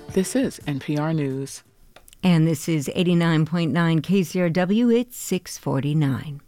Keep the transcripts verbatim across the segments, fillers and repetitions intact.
This is N P R News. And this is eighty-nine point nine K C R W. It's six forty-nine.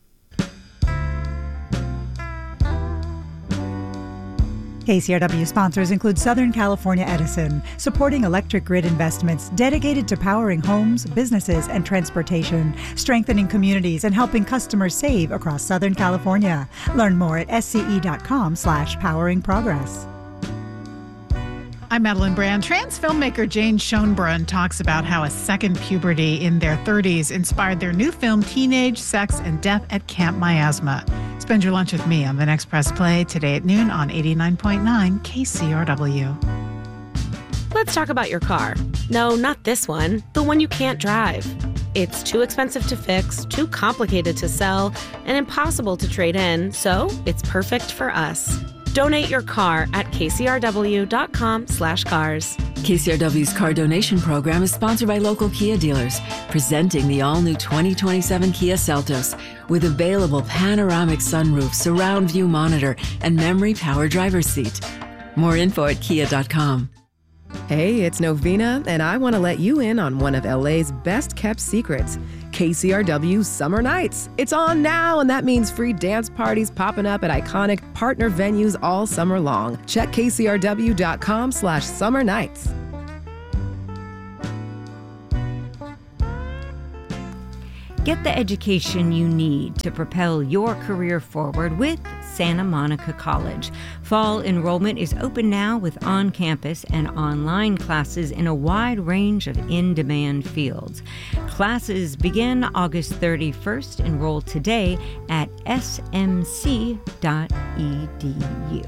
K C R W sponsors include Southern California Edison, supporting electric grid investments dedicated to powering homes, businesses, and transportation, strengthening communities, and helping customers save across Southern California. Learn more at sce.com slash powering progress. I'm Madeline Brand. Trans filmmaker Jane Schoenbrunn talks about how a second puberty in their thirties inspired their new film Teenage Sex and Death at Camp Miasma. Spend your lunch with me on The Next Press Play today at noon on eighty-nine point nine K C R W. Let's talk about your car. No, not this one. The one you can't drive. It's too expensive to fix, too complicated to sell, and impossible to trade in, so it's perfect for us. Donate your car at kcrw.com slash cars. K C R W's car donation program is sponsored by local Kia dealers, presenting the all-new twenty twenty-seven Kia Seltos with available panoramic sunroof, surround view monitor, and memory power driver's seat. More info at kia dot com. Hey, it's Novena, and I want to let you in on one of L A's best-kept secrets, K C R W Summer Nights. It's on now, and that means free dance parties popping up at iconic partner venues all summer long. Check kcrw.com slash summer nights. Get the education you need to propel your career forward with Santa Monica College. Fall enrollment is open now with on-campus and online classes in a wide range of in-demand fields. Classes begin August thirty-first. Enroll today at s m c dot e d u.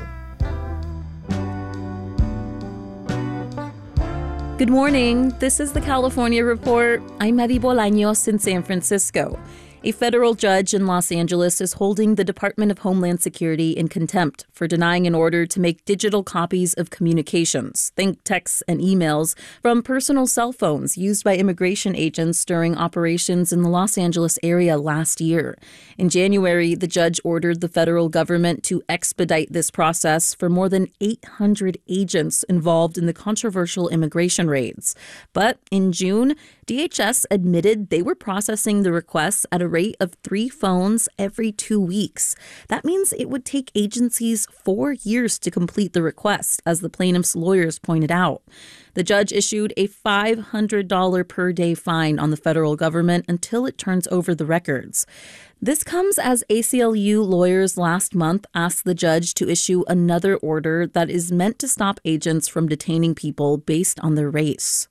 Good morning. This is the California Report. I'm Eddie Bolaños in San Francisco. A federal judge in Los Angeles is holding the Department of Homeland Security in contempt for denying an order to make digital copies of communications, think texts and emails, from personal cell phones used by immigration agents during operations in the Los Angeles area last year. In January, the judge ordered the federal government to expedite this process for more than eight hundred agents involved in the controversial immigration raids. But in June, D H S admitted they were processing the requests at a rate of three phones every two weeks. That means it would take agencies four years to complete the request, as the plaintiff's lawyers pointed out. The judge issued a five hundred dollars per day fine on the federal government until it turns over the records. This comes as A C L U lawyers last month asked the judge to issue another order that is meant to stop agents from detaining people based on their race.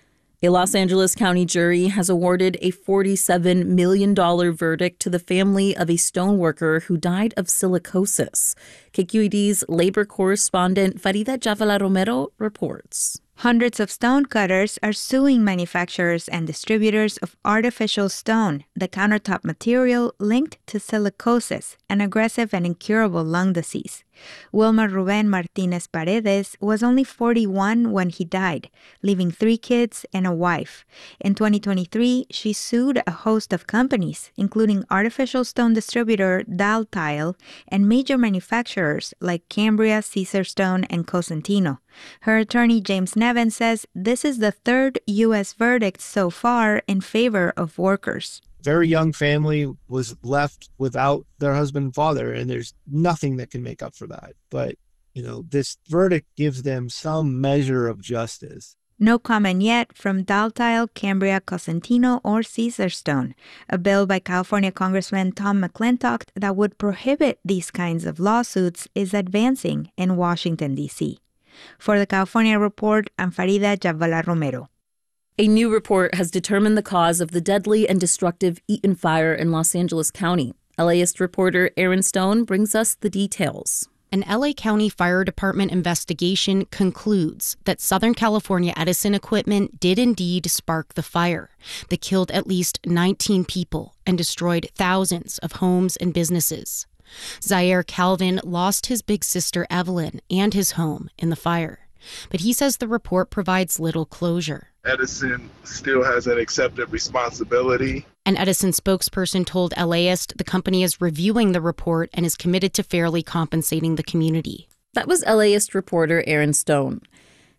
A Los Angeles County jury has awarded a forty-seven million dollars verdict to the family of a stoneworker who died of silicosis. K Q E D's labor correspondent Farida Javala Romero reports. Hundreds of stonecutters are suing manufacturers and distributors of artificial stone, the countertop material linked to silicosis, an aggressive and incurable lung disease. Wilmer Ruben Martinez Paredes was only forty-one when he died, leaving three kids and a wife. In twenty twenty-three, she sued a host of companies, including artificial stone distributor Daltile and major manufacturers like Cambria, Caesarstone, and Cosentino. Her attorney, James Nevin, says this is the third U S verdict so far in favor of workers. Very young family was left without their husband and father, and there's nothing that can make up for that. But, you know, this verdict gives them some measure of justice. No comment yet from Daltile, Cambria, Cosentino, or Caesarstone. A bill by California Congressman Tom McClintock that would prohibit these kinds of lawsuits is advancing in Washington, D C. For the California Report, I'm Farida Javala Romero. A new report has determined the cause of the deadly and destructive Eaton fire in Los Angeles County. LAist reporter Aaron Stone brings us the details. An L A County Fire Department investigation concludes that Southern California Edison equipment did indeed spark the fire that killed at least nineteen people and destroyed thousands of homes and businesses. Zaire Calvin lost his big sister Evelyn and his home in the fire, but he says the report provides little closure. Edison still has an accepted responsibility. An Edison spokesperson told LAist the company is reviewing the report and is committed to fairly compensating the community. That was LAist reporter Aaron Stone.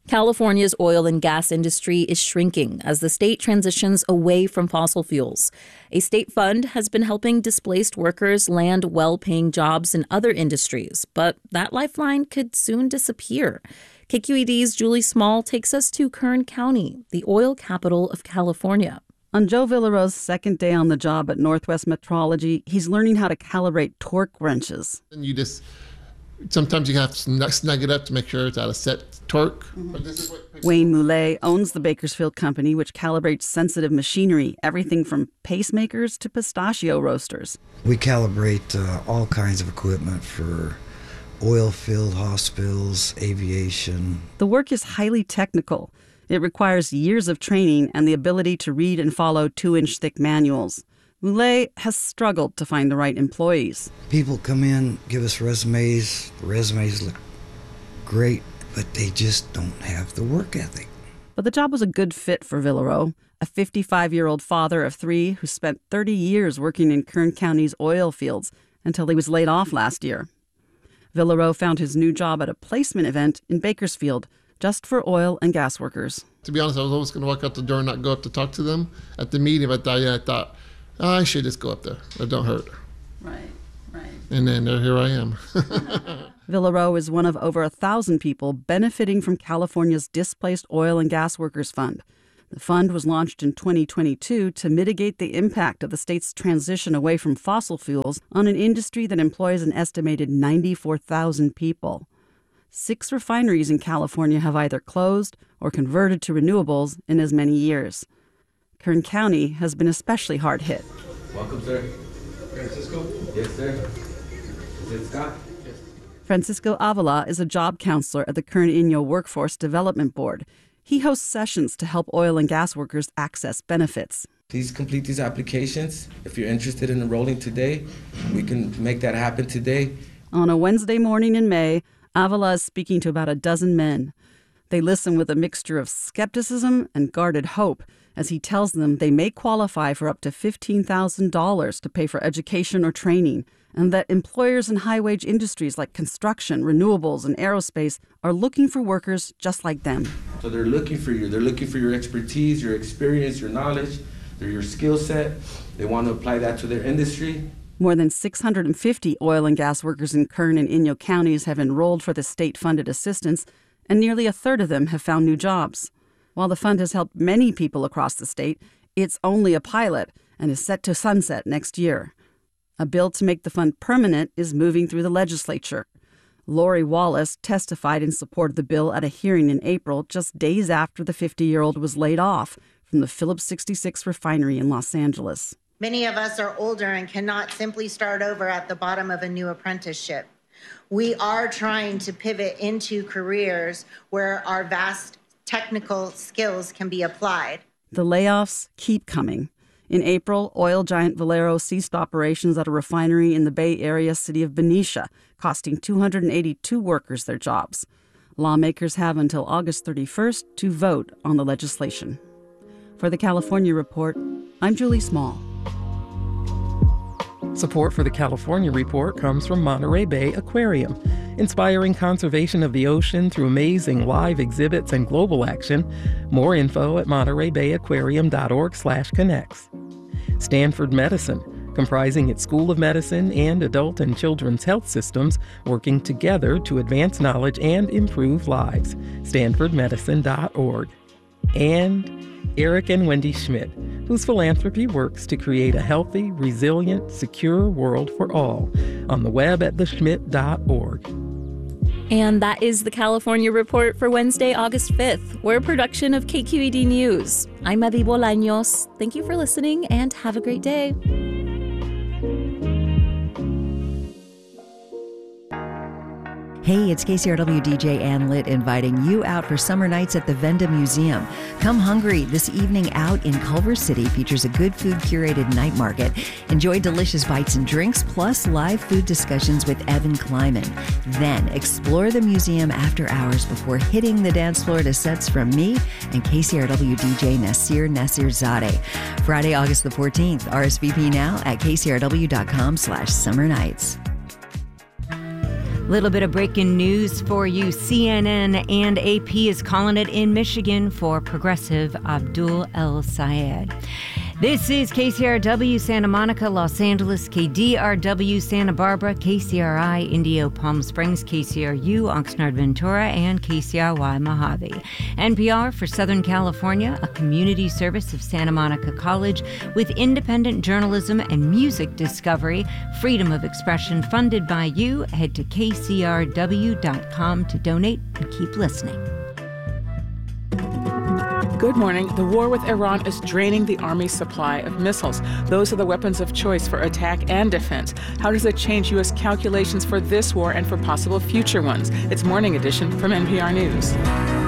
California's oil and gas industry is shrinking as the state transitions away from fossil fuels. A state fund has been helping displaced workers land well-paying jobs in other industries, but that lifeline could soon disappear. K Q E D's Julie Small takes us to Kern County, the oil capital of California. On Joe Villaro's second day on the job at Northwest Metrology, he's learning how to calibrate torque wrenches. And you just, sometimes you have to snug, snug it up to make sure it's at a set torque. Mm-hmm. But this is what Wayne Moulet owns the Bakersfield company, which calibrates sensitive machinery, everything from pacemakers to pistachio roasters. We calibrate uh, all kinds of equipment for oil field, hospitals, aviation. The work is highly technical. It requires years of training and the ability to read and follow two-inch thick manuals. Moulet has struggled to find the right employees. People come in, give us resumes. The resumes look great, but they just don't have the work ethic. But the job was a good fit for Villaro, a fifty-five-year-old father of three who spent thirty years working in Kern County's oil fields until he was laid off last year. Villaro found his new job at a placement event in Bakersfield, just for oil and gas workers. To be honest, I was always going to walk out the door and not go up to talk to them at the meeting, but I, yeah, I thought, oh, I should just go up there. It don't hurt. Right, right. And then uh, here I am. Villaro is one of over a thousand people benefiting from California's Displaced Oil and Gas Workers Fund. The fund was launched in twenty twenty-two to mitigate the impact of the state's transition away from fossil fuels on an industry that employs an estimated ninety-four thousand people. Six refineries in California have either closed or converted to renewables in as many years. Kern County has been especially hard hit. Welcome, sir. Francisco? Yes, sir. Is it Scott? Yes. Francisco Avila is a job counselor at the Kern Inyo Workforce Development Board. He hosts sessions to help oil and gas workers access benefits. Please complete these applications. If you're interested in enrolling today, we can make that happen today. On a Wednesday morning in May, Avila is speaking to about a dozen men. They listen with a mixture of skepticism and guarded hope as he tells them they may qualify for up to fifteen thousand dollars to pay for education or training, and that employers in high-wage industries like construction, renewables, and aerospace are looking for workers just like them. So they're looking for you. They're looking for your expertise, your experience, your knowledge, your skill set. They want to apply that to their industry. More than six hundred fifty oil and gas workers in Kern and Inyo counties have enrolled for the state-funded assistance, and nearly a third of them have found new jobs. While the fund has helped many people across the state, it's only a pilot and is set to sunset next year. A bill to make the fund permanent is moving through the legislature. Lori Wallace testified in support of the bill at a hearing in April, just days after the fifty-year-old was laid off from the Phillips sixty-six refinery in Los Angeles. Many of us are older and cannot simply start over at the bottom of a new apprenticeship. We are trying to pivot into careers where our vast technical skills can be applied. The layoffs keep coming. In April, oil giant Valero ceased operations at a refinery in the Bay Area city of Benicia, costing two hundred eighty-two workers their jobs. Lawmakers have until August thirty-first to vote on the legislation. For the California Report, I'm Julie Small. Support for the California Report comes from Monterey Bay Aquarium, inspiring conservation of the ocean through amazing live exhibits and global action. More info at monterey bay aquarium dot org slash connects. Stanford Medicine, comprising its School of Medicine and adult and children's health systems, working together to advance knowledge and improve lives. stanford medicine dot org. And Eric and Wendy Schmidt, whose philanthropy works to create a healthy, resilient, secure world for all, on the web at the schmidt dot org. And that is the California Report for Wednesday, August fifth. We're a production of K Q E D News. I'm Madi Bolaños. Thank you for listening and have a great day. Hey, it's K C R W D J Ann Litt inviting you out for summer nights at the Venda Museum. Come hungry. This evening out in Culver City features a good food curated night market. Enjoy delicious bites and drinks, plus live food discussions with Evan Kleiman. Then explore the museum after hours before hitting the dance floor to sets from me and K C R W D J Nasir Nasirzadeh. Friday, August the fourteenth. R S V P now at K C R W dot com slash summer nights. Little bit of breaking news for you. C N N and A P is calling it in Michigan for progressive Abdul El-Sayed. This is K C R W Santa Monica, Los Angeles, K D R W Santa Barbara, K C R I Indio Palm Springs, K C R U Oxnard Ventura, and K C R Y Mojave. N P R for Southern California, a community service of Santa Monica College with independent journalism and music discovery, freedom of expression funded by you. Head to K C R W dot com to donate and keep listening. Good morning. The war with Iran is draining the Army's supply of missiles. Those are the weapons of choice for attack and defense. How does it change U S calculations for this war and for possible future ones? It's Morning Edition from N P R News.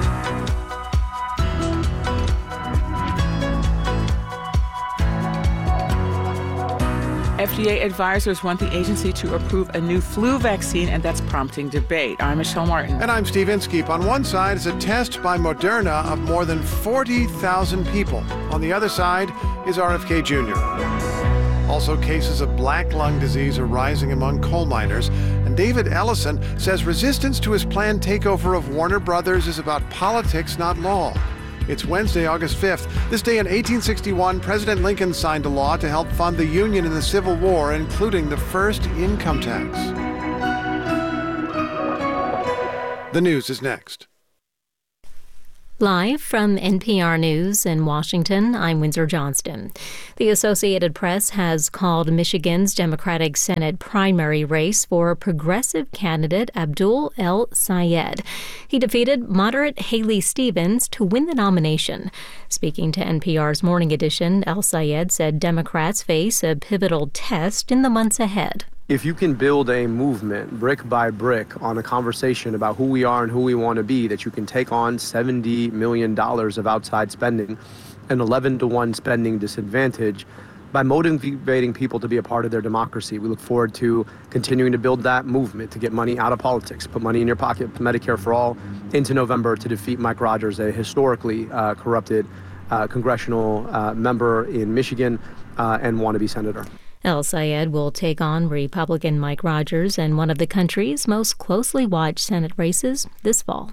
F D A advisors want the agency to approve a new flu vaccine, and that's prompting debate. I'm Michelle Martin. And I'm Steve Inskeep. On one side is a test by Moderna of more than forty thousand people. On the other side is R F K Junior Also, cases of black lung disease are rising among coal miners. And David Ellison says resistance to his planned takeover of Warner Brothers is about politics, not law. It's Wednesday, August fifth. This day in eighteen sixty-one, President Lincoln signed a law to help fund the Union in the Civil War, including the first income tax. The news is next. Live from N P R News in Washington, I'm Windsor Johnston. The Associated Press has called Michigan's Democratic Senate primary race for progressive candidate Abdul El-Sayed. He defeated moderate Haley Stevens to win the nomination. Speaking to N P R's Morning Edition, El-Sayed said Democrats face a pivotal test in the months ahead. If you can build a movement brick by brick on a conversation about who we are and who we want to be, that you can take on seventy million dollars of outside spending, an eleven to one spending disadvantage, by motivating people to be a part of their democracy. We look forward to continuing to build that movement, to get money out of politics, put money in your pocket, Medicare for all, into November to defeat Mike Rogers, a historically uh, corrupted uh, congressional uh, member in Michigan uh, and wannabe senator. El-Sayed will take on Republican Mike Rogers in one of the country's most closely watched Senate races this fall.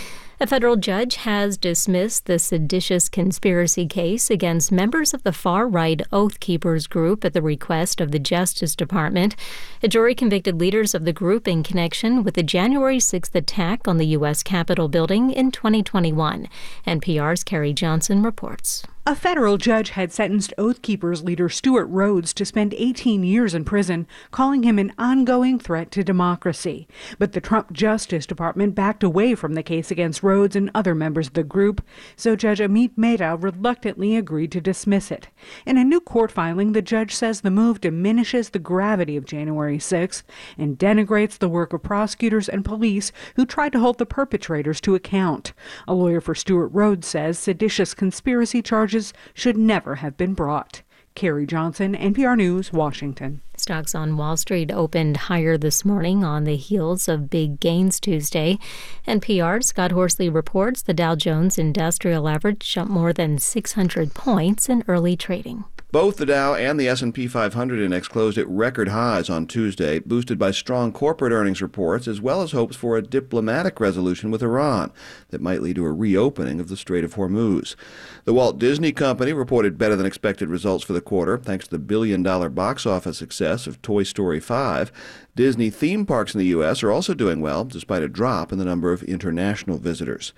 A federal judge has dismissed the seditious conspiracy case against members of the far-right Oath Keepers group at the request of the Justice Department. A jury convicted leaders of the group in connection with the January sixth attack on the U S Capitol building in twenty twenty-one. N P R's Carrie Johnson reports. A federal judge had sentenced Oath Keepers leader Stuart Rhodes to spend eighteen years in prison, calling him an ongoing threat to democracy. But the Trump Justice Department backed away from the case against Rhodes and other members of the group, so Judge Amit Mehta reluctantly agreed to dismiss it. In a new court filing, the judge says the move diminishes the gravity of January sixth and denigrates the work of prosecutors and police who tried to hold the perpetrators to account. A lawyer for Stuart Rhodes says seditious conspiracy charges should never have been brought. Carrie Johnson, N P R News, Washington. Stocks on Wall Street opened higher this morning on the heels of big gains Tuesday. N P R's Scott Horsley reports the Dow Jones Industrial Average jumped more than six hundred points in early trading. Both the Dow and the S and P five hundred index closed at record highs on Tuesday, boosted by strong corporate earnings reports as well as hopes for a diplomatic resolution with Iran that might lead to a reopening of the Strait of Hormuz. The Walt Disney Company reported better than expected results for the quarter thanks to the billion-dollar box office success of Toy Story five. Disney theme parks in the U S are also doing well, despite a drop in the number of international visitors.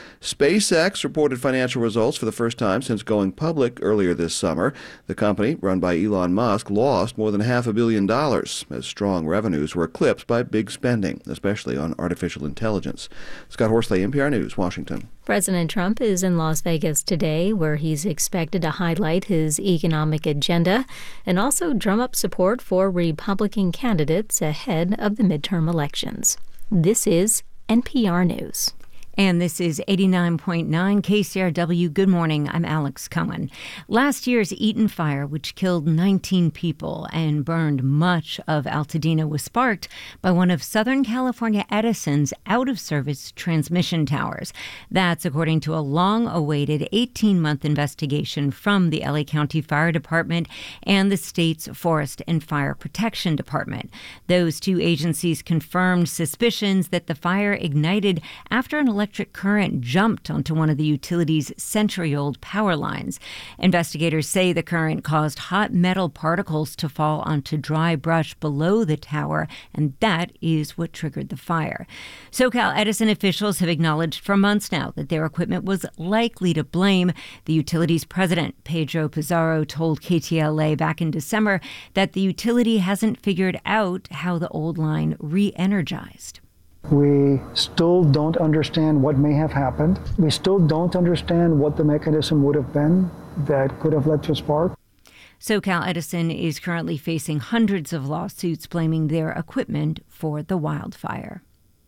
SpaceX reported financial results for the first time since going public earlier this summer. The company, run by Elon Musk, lost more than half a billion dollars as strong revenues were eclipsed by big spending, especially on artificial intelligence. Scott Horsley, N P R News, Washington. President Trump is in Las Vegas today, where he's expected to highlight his economic agenda and also drum up support for Republican candidates ahead of the midterm elections. This is N P R News. And this is eighty-nine point nine K C R W. Good morning. I'm Alex Cohen. Last year's Eaton fire, which killed nineteen people and burned much of Altadena, was sparked by one of Southern California Edison's out-of-service transmission towers. That's according to a long-awaited eighteen-month investigation from the L A County Fire Department and the state's Forest and Fire Protection Department. Those two agencies confirmed suspicions that the fire ignited after an electric Electric current jumped onto one of the utility's century-old power lines. Investigators say the current caused hot metal particles to fall onto dry brush below the tower, and that is what triggered the fire. SoCal Edison officials have acknowledged for months now that their equipment was likely to blame. The utility's president, Pedro Pizarro, told K T L A back in December that the utility hasn't figured out how the old line re-energized. We still don't understand what may have happened. We still don't understand what the mechanism would have been that could have led to a spark. SoCal Edison is currently facing hundreds of lawsuits blaming their equipment for the wildfire.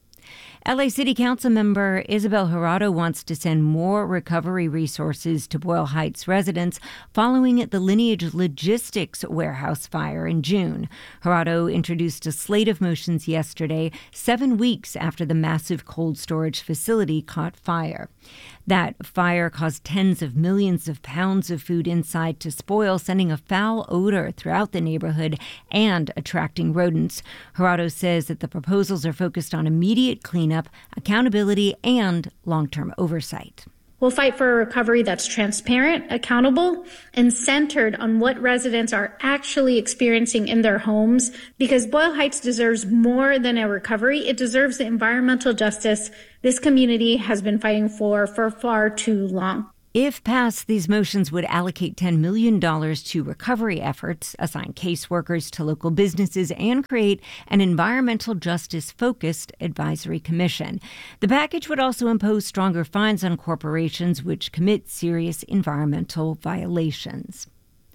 L A City Council member Isabel Jurado wants to send more recovery resources to Boyle Heights residents following the Lineage Logistics warehouse fire in June. Jurado introduced a slate of motions yesterday, seven weeks after the massive cold storage facility caught fire. That fire caused tens of millions of pounds of food inside to spoil, sending a foul odor throughout the neighborhood and attracting rodents. Jurado says that the proposals are focused on immediate cleanup, accountability, and long-term oversight. We'll fight for a recovery that's transparent, accountable, and centered on what residents are actually experiencing in their homes, because Boyle Heights deserves more than a recovery. It deserves the environmental justice this community has been fighting for for far too long. If passed, these motions would allocate ten million dollars to recovery efforts, assign caseworkers to local businesses, and create an environmental justice-focused advisory commission. The package would also impose stronger fines on corporations which commit serious environmental violations.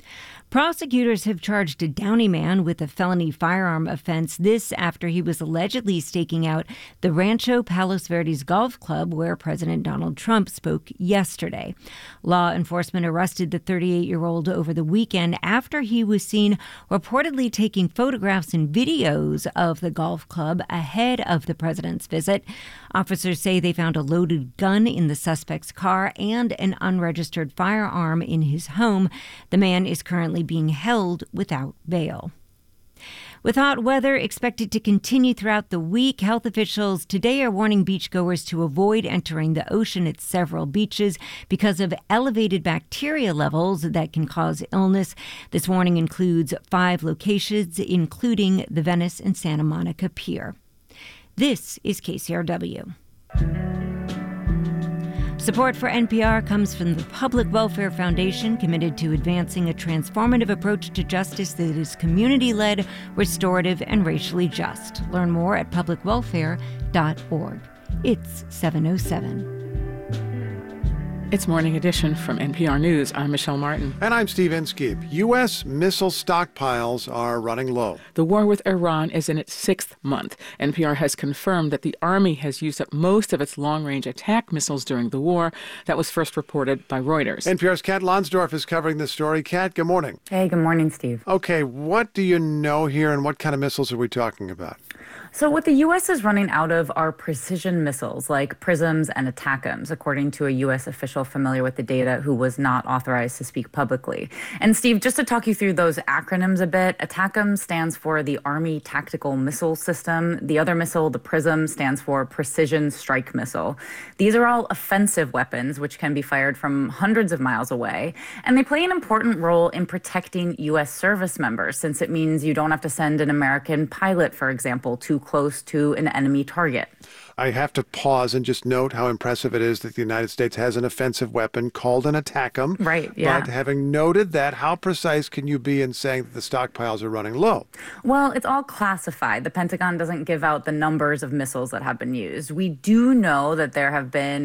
Prosecutors have charged a Downey man with a felony firearm offense, this after he was allegedly staking out the Rancho Palos Verdes Golf Club where President Donald Trump spoke yesterday. Law enforcement arrested the thirty-eight-year-old over the weekend after he was seen reportedly taking photographs and videos of the golf club ahead of the president's visit. Officers say they found a loaded gun in the suspect's car and an unregistered firearm in his home. The man is currently being held without bail. With hot weather expected to continue throughout the week, health officials today are warning beachgoers to avoid entering the ocean at several beaches because of elevated bacteria levels that can cause illness. This warning includes five locations, including the Venice and Santa Monica Pier. This is K C R W. Support for N P R comes from the Public Welfare Foundation, committed to advancing a transformative approach to justice that is community-led, restorative, and racially just. Learn more at public welfare dot org. It's seven oh seven. It's Morning Edition from N P R News. I'm Michelle Martin. And I'm Steve Inskeep. U S missile stockpiles are running low. The war with Iran is in its sixth month. N P R has confirmed that the Army has used up most of its long-range attack missiles during the war. That was first reported by Reuters. N P R's Kat Lonsdorf is covering this story. Kat, good morning. Hey, good morning, Steve. Okay, what do you know here, and what kind of missiles are we talking about? So what the U S is running out of are precision missiles like PrSMs and ATACMS, according to a U S official familiar with the data who was not authorized to speak publicly. And Steve, just to talk you through those acronyms a bit, ATACMS stands for the Army Tactical Missile System. The other missile, the PrSM, stands for Precision Strike Missile. These are all offensive weapons which can be fired from hundreds of miles away. And they play an important role in protecting U S service members, since it means you don't have to send an American pilot, for example, to close to an enemy target. I have to pause and just note how impressive it is that the United States has an offensive weapon called an ATACMS. Right, yeah. But having noted that, how precise can you be in saying that the stockpiles are running low? Well, it's all classified. The Pentagon doesn't give out the numbers of missiles that have been used. We do know that there have been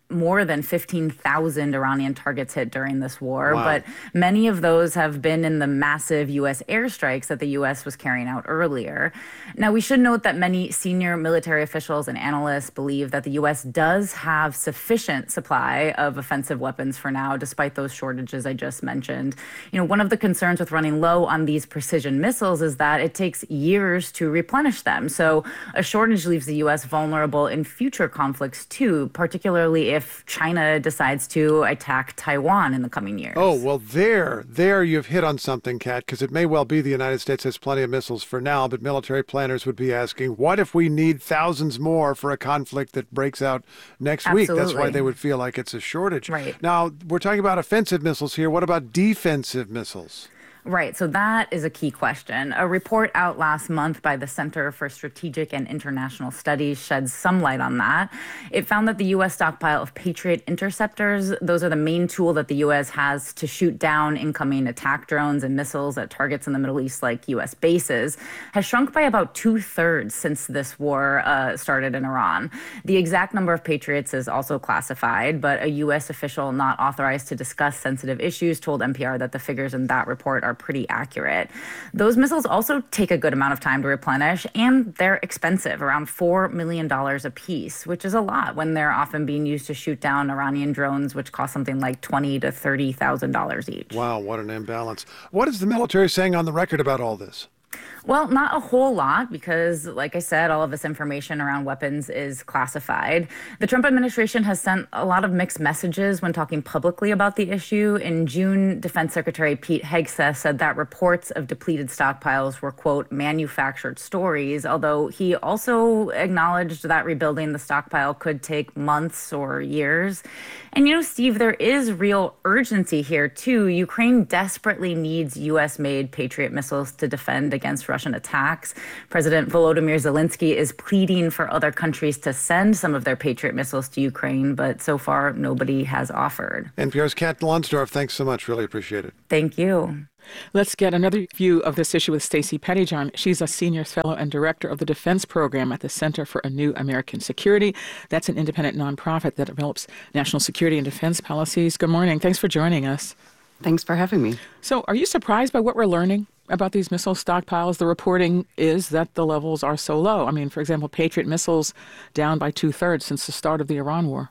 more than fifteen thousand Iranian targets hit during this war, Wow. but many of those have been in the massive U S airstrikes that the U S was carrying out earlier. Now, we should note that many senior military officials and analysts believe that the U S does have sufficient supply of offensive weapons for now, despite those shortages I just mentioned. You know, one of the concerns with running low on these precision missiles is that it takes years to replenish them. So a shortage leaves the U S vulnerable in future conflicts too, particularly if China decides to attack Taiwan in the coming years. Oh, well, there, there you've hit on something, Kat, because it may well be the United States has plenty of missiles for now, but military planners would be asking, what if we need thousands more for a conflict that breaks out next week? That's why Absolutely. they would feel like it's a shortage. Right. Now, we're talking about offensive missiles here. What about defensive missiles? Right. So that is a key question. A report out last month by the Center for Strategic and International Studies sheds some light on that. It found that the U S stockpile of Patriot interceptors, those are the main tool that the U S has to shoot down incoming attack drones and missiles at targets in the Middle East like U S bases, has shrunk by about two thirds since this war uh, started in Iran. The exact number of Patriots is also classified, but a U S official not authorized to discuss sensitive issues told N P R that the figures in that report are pretty accurate. Those missiles also take a good amount of time to replenish, and they're expensive, around four million dollars a piece, which is a lot when they're often being used to shoot down Iranian drones, which cost something like twenty thousand to thirty thousand dollars each. Wow, what an imbalance. What is the military saying on the record about all this? Well, not a whole lot because, like I said, all of this information around weapons is classified. The Trump administration has sent a lot of mixed messages when talking publicly about the issue. In June, Defense Secretary Pete Hegseth said that reports of depleted stockpiles were, quote, manufactured stories, although he also acknowledged that rebuilding the stockpile could take months or years. And, you know, Steve, there is real urgency here, too. Ukraine desperately needs U S-made Patriot missiles to defend against Russian attacks. President Volodymyr Zelensky is pleading for other countries to send some of their Patriot missiles to Ukraine, but so far nobody has offered. N P R's Kat Lonsdorf, thanks so much. Really appreciate it. Thank you. Let's get another view of this issue with Stacey Pettyjohn. She's a senior fellow and director of the defense program at the Center for a New American Security. That's an independent nonprofit that develops national security and defense policies. Good morning. Thanks for joining us. Thanks for having me. So are you surprised by what we're learning about these missile stockpiles? The reporting is that the levels are so low. I mean, for example, Patriot missiles down by two-thirds since the start of the Iran war.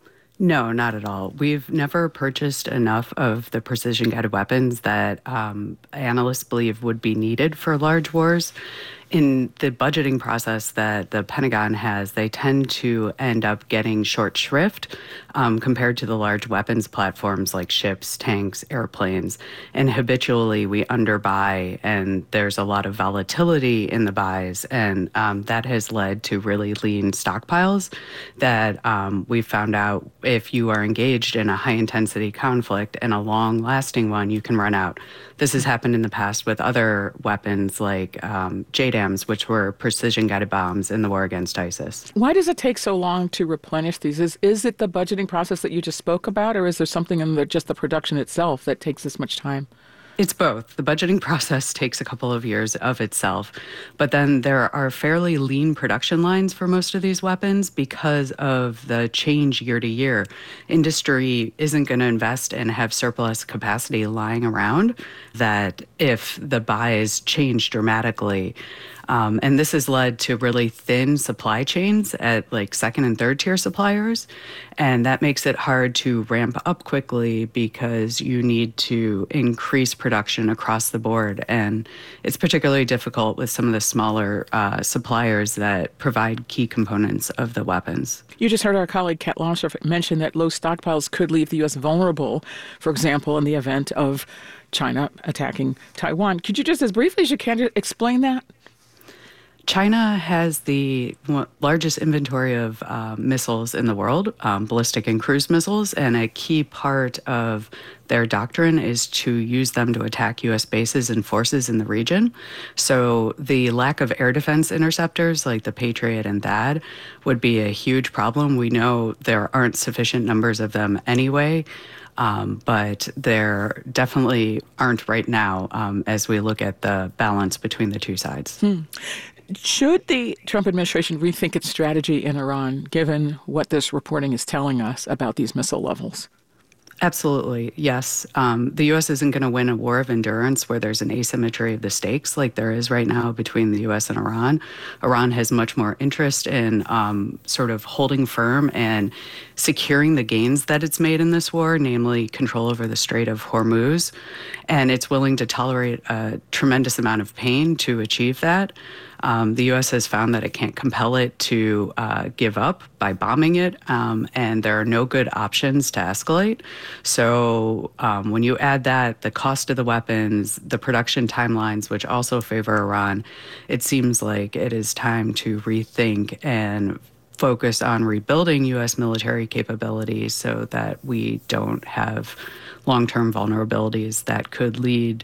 No, not at all. We've never purchased enough of the precision-guided weapons that um, analysts believe would be needed for large wars. In the budgeting process that the Pentagon has, they tend to end up getting short shrift um, compared to the large weapons platforms like ships, tanks, airplanes. And habitually, we underbuy, and there's a lot of volatility in the buys. And um, that has led to really lean stockpiles that um, we found out if you are engaged in a high-intensity conflict and a long-lasting one, you can run out. This has happened in the past with other weapons like um, J DAMs, which were precision-guided bombs in the war against ISIS. Why does it take so long to replenish these? Is is it the budgeting process that you just spoke about, or is there something in the, just the production itself that takes this much time? It's both. The budgeting process takes a couple of years of itself, but then there are fairly lean production lines for most of these weapons because of the change year to year. Industry isn't going to invest and have surplus capacity lying around that if the buys change dramatically. Um, and this has led to really thin supply chains at like second and third tier suppliers. And that makes it hard to ramp up quickly because you need to increase production across the board. And it's particularly difficult with some of the smaller uh, suppliers that provide key components of the weapons. You just heard our colleague Kat Lonsdorf mention that low stockpiles could leave the U S vulnerable, for example, in the event of China attacking Taiwan. Could you just, as briefly as you can, explain that? China has the largest inventory of uh, missiles in the world, um, ballistic and cruise missiles, and a key part of their doctrine is to use them to attack U S bases and forces in the region. So the lack of air defense interceptors like the Patriot and THAAD would be a huge problem. We know there aren't sufficient numbers of them anyway. Um, but there definitely aren't right now um, as we look at the balance between the two sides. Hmm. Should the Trump administration rethink its strategy in Iran, given what this reporting is telling us about these missile levels? Absolutely, yes. Um, the U S isn't going to win a war of endurance where there's an asymmetry of the stakes like there is right now between the U S and Iran. Iran has much more interest in um, sort of holding firm and securing the gains that it's made in this war, namely control over the Strait of Hormuz. And it's willing to tolerate a tremendous amount of pain to achieve that. Um, the U S has found that it can't compel it to uh, give up by bombing it, um, and there are no good options to escalate. So um, when you add that, the cost of the weapons, the production timelines, which also favor Iran, it seems like it is time to rethink and focus on rebuilding U S military capabilities so that we don't have long-term vulnerabilities that could lead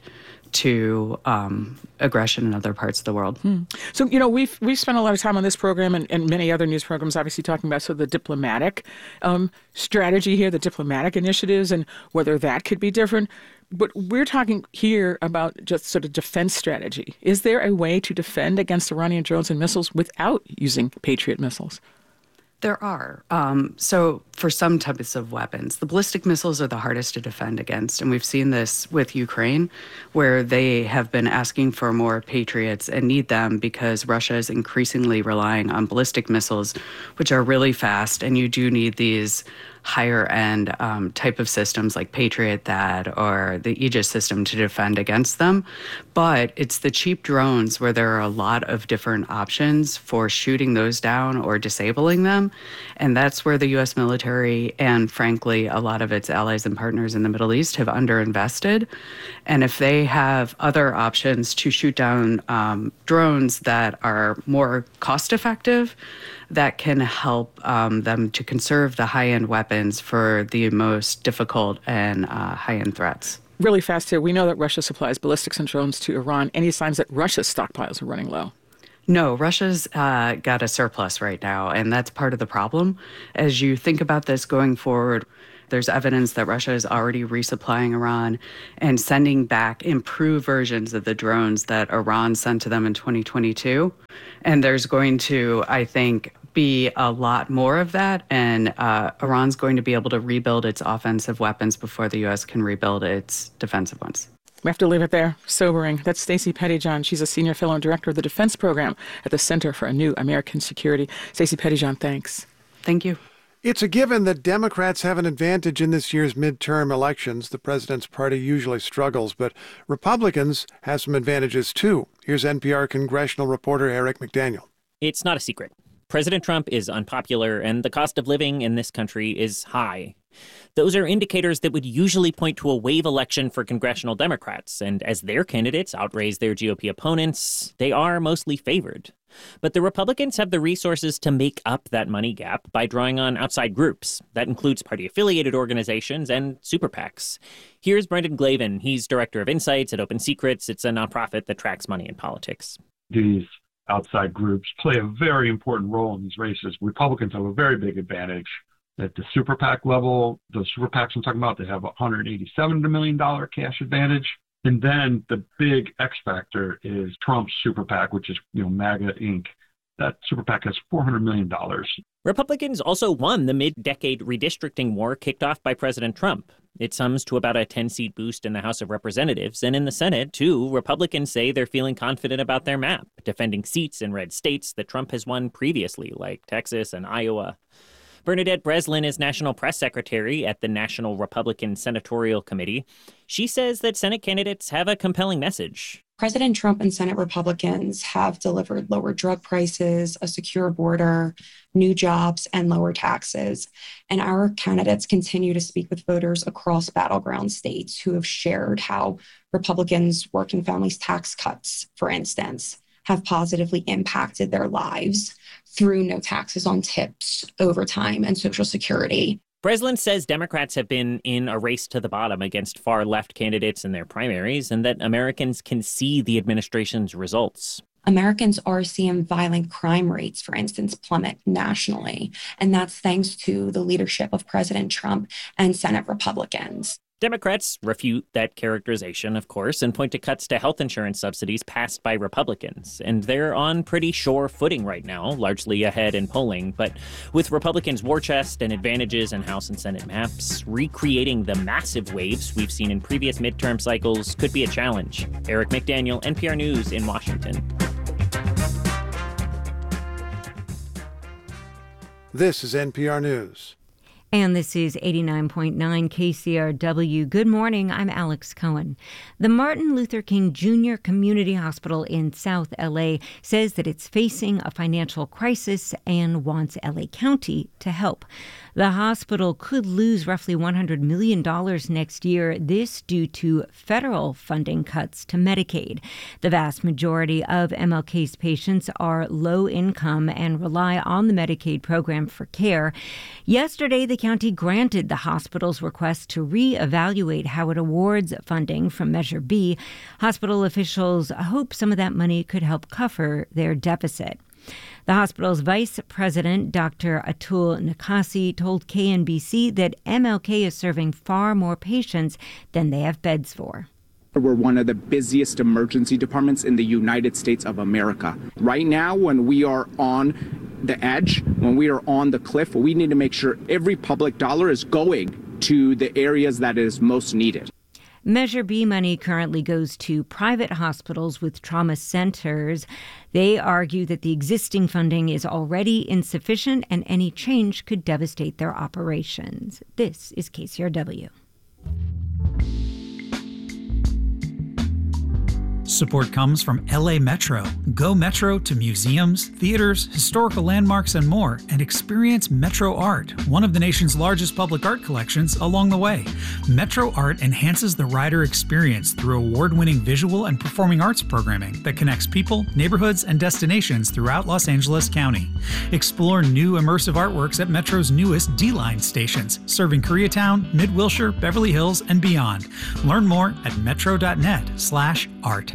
to um, aggression in other parts of the world. Hmm. So, you know, we've we've spent a lot of time on this program and, and many other news programs, obviously talking about sort of the diplomatic um, strategy here, the diplomatic initiatives, and whether that could be different. But we're talking here about just sort of defense strategy. Is there a way to defend against Iranian drones and missiles without using Patriot missiles? There are. Um, so for some types of weapons, the ballistic missiles are the hardest to defend against. And we've seen this with Ukraine, where they have been asking for more Patriots and need them because Russia is increasingly relying on ballistic missiles, which are really fast. And you do need these higher end um, type of systems like Patriot T H A A D or the Aegis system to defend against them. But it's the cheap drones where there are a lot of different options for shooting those down or disabling them. And that's where the U S military and, frankly, a lot of its allies and partners in the Middle East have underinvested. And if they have other options to shoot down um, drones that are more cost effective, that can help um, them to conserve the high-end weapons for the most difficult and uh, high-end threats. Really fast here, we know that Russia supplies ballistics and drones to Iran. Any signs that Russia's stockpiles are running low? No, Russia's uh, got a surplus right now, and that's part of the problem. As you think about this going forward, there's evidence that Russia is already resupplying Iran and sending back improved versions of the drones that Iran sent to them in twenty twenty-two. And there's going to, I think, be a lot more of that. And uh, Iran's going to be able to rebuild its offensive weapons before the U S can rebuild its defensive ones. We have to leave it there. Sobering. That's Stacey Pettyjohn. She's a senior fellow and director of the defense program at the Center for a New American Security. Stacey Pettyjohn, thanks. Thank you. It's a given that Democrats have an advantage in this year's midterm elections. The president's party usually struggles, but Republicans have some advantages too. Here's N P R congressional reporter Eric McDaniel. It's not a secret. President Trump is unpopular, and the cost of living in this country is high. Those are indicators that would usually point to a wave election for congressional Democrats, and as their candidates outraise their G O P opponents, they are mostly favored. But the Republicans have the resources to make up that money gap by drawing on outside groups. That includes party-affiliated organizations and super PACs. Here's Brendan Glavin. He's director of Insights at Open Secrets. It's a nonprofit that tracks money in politics. These outside groups play a very important role in these races. Republicans have a very big advantage. At the super PAC level, the super PACs I'm talking about, they have a one hundred eighty-seven million dollars cash advantage. And then the big X factor is Trump's super PAC, which is, you know, MAGA Incorporated. That super PAC has four hundred million dollars. Republicans also won the mid-decade redistricting war kicked off by President Trump. It sums to about a ten-seat boost in the House of Representatives. And in the Senate, too, Republicans say they're feeling confident about their map, defending seats in red states that Trump has won previously, like Texas and Iowa. Bernadette Breslin is National Press Secretary at the National Republican Senatorial Committee. She says that Senate candidates have a compelling message. President Trump and Senate Republicans have delivered lower drug prices, a secure border, new jobs, and lower taxes. And our candidates continue to speak with voters across battleground states who have shared how Republicans' working families tax cuts, for instance, have positively impacted their lives through no taxes on tips, overtime, and Social Security. Breslin says Democrats have been in a race to the bottom against far-left candidates in their primaries and that Americans can see the administration's results. Americans are seeing violent crime rates, for instance, plummet nationally. And that's thanks to the leadership of President Trump and Senate Republicans. Democrats refute that characterization, of course, and point to cuts to health insurance subsidies passed by Republicans. And they're on pretty sure footing right now, largely ahead in polling. But with Republicans' war chest and advantages in House and Senate maps, recreating the massive waves we've seen in previous midterm cycles could be a challenge. Eric McDaniel, N P R News in Washington. This is N P R News. And this is eighty-nine point nine K C R W. Good morning. I'm Alex Cohen. The Martin Luther King Junior Community Hospital in South L A says that it's facing a financial crisis and wants L A County to help. The hospital could lose roughly one hundred million dollars next year, this due to federal funding cuts to Medicaid. The vast majority of M L K's patients are low income and rely on the Medicaid program for care. Yesterday, the county granted the hospital's request to reevaluate how it awards funding from Measure B. Hospital officials hope some of that money could help cover their deficit. The hospital's vice president, Doctor Atul Nikasi, told K N B C that M L K is serving far more patients than they have beds for. We're one of the busiest emergency departments in the United States of America. Right now, when we are on the edge, when we are on the cliff, we need to make sure every public dollar is going to the areas that is most needed. Measure B money currently goes to private hospitals with trauma centers. They argue that the existing funding is already insufficient and any change could devastate their operations. This is K C R W. Support comes from L A Metro. Go Metro to museums, theaters, historical landmarks, and more, and experience Metro Art, one of the nation's largest public art collections, along the way. Metro Art enhances the rider experience through award-winning visual and performing arts programming that connects people, neighborhoods, and destinations throughout Los Angeles County. Explore new immersive artworks at Metro's newest D-Line stations, serving Koreatown, Mid-Wilshire, Beverly Hills, and beyond. Learn more at metro.net slash art.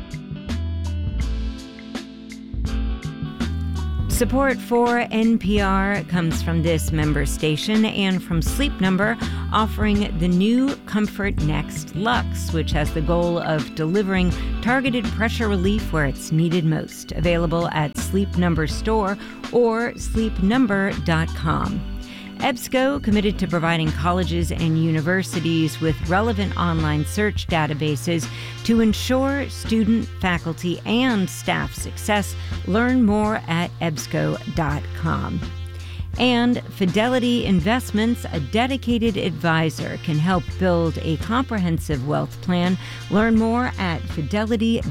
Support for N P R comes from this member station and from Sleep Number, offering the new Comfort Next Luxe, which has the goal of delivering targeted pressure relief where it's needed most. Available at Sleep Number Store or sleep number dot com. EBSCO, committed to providing colleges and universities with relevant online search databases to ensure student, faculty, and staff success. Learn more at ebsco dot com. And Fidelity Investments, a dedicated advisor, can help build a comprehensive wealth plan. Learn more at fidelity